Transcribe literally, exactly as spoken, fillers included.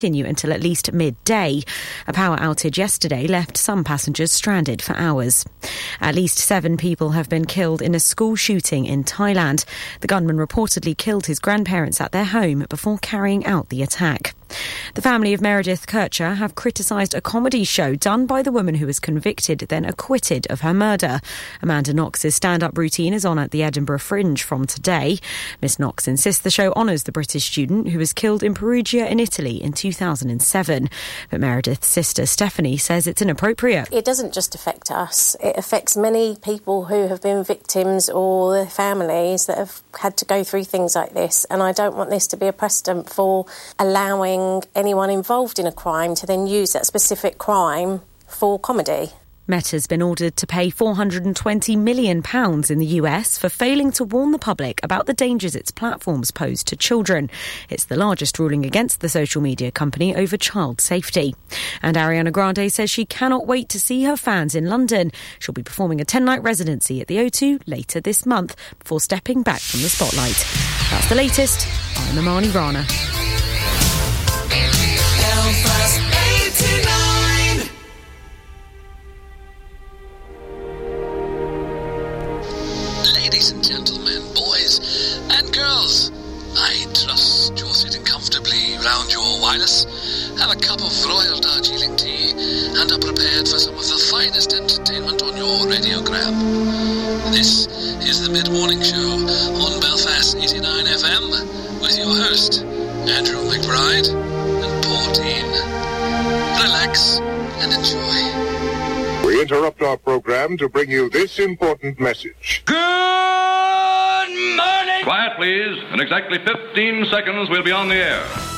continue until at least midday. A power outage yesterday left some passengers stranded for hours. At least seven people have been killed in a school shooting in Thailand. The gunman reportedly killed his grandparents at their home before carrying out the attack. The family of Meredith Kercher have criticised a comedy show done by the woman who was convicted then acquitted of her murder. Amanda Knox's stand-up routine is on at the Edinburgh Fringe from today. Miss Knox insists the show honours the British student who was killed in Perugia in Italy in two thousand seven. But Meredith's sister Stephanie says it's inappropriate. It doesn't just affect us. It affects many people who have been victims or their families that have had to go through things like this. And I don't want this to be a precedent for allowing anyone involved in a crime to then use that specific crime for comedy. Meta's been ordered to pay four hundred twenty million pounds in the U S for failing to warn the public about the dangers its platforms pose to children. It's the largest ruling against the social media company over child safety. And Ariana Grande says she cannot wait to see her fans in London. She'll be performing a ten-night residency at the O two later this month before stepping back from the spotlight. That's the latest. I'm Amani Rana. Ladies and gentlemen, boys and girls, I trust you're sitting comfortably round your wireless, have a cup of Royal Darjeeling tea, and are prepared for some of the finest entertainment on your radiogram. This is the Mid-Morning Show on Belfast eighty-nine F M with your host, Andrew McBride and Paul Dean. Relax and enjoy. We interrupt our program to bring you this important message. Good morning! Quiet, please. In exactly fifteen seconds, we'll be on the air.